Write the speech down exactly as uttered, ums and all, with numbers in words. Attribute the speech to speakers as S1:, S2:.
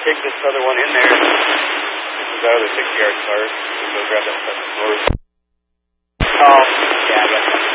S1: take this other one in there. This is our other sixty-yard card. We'll go grab that stuff. Oh, yeah, I got